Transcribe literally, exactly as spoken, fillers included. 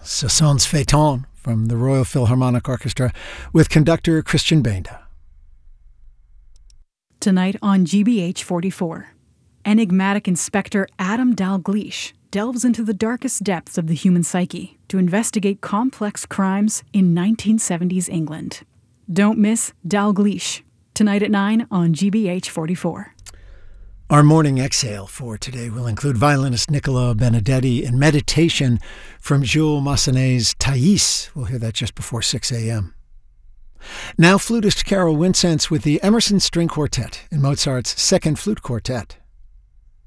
Ce Sons Phaeton from the Royal Philharmonic Orchestra with conductor Christian Benda. Tonight on G B H forty-four, enigmatic Inspector Adam Dalgleish delves into the darkest depths of the human psyche to investigate complex crimes in nineteen seventies England. Don't miss Dalgleish, tonight at nine on G B H forty-four. Our morning exhale for today will include violinist Nicola Benedetti and meditation from Jules Massenet's Thais. We'll hear that just before six a.m. Now flutist Carol Wincenz with the Emerson String Quartet in Mozart's Second Flute Quartet.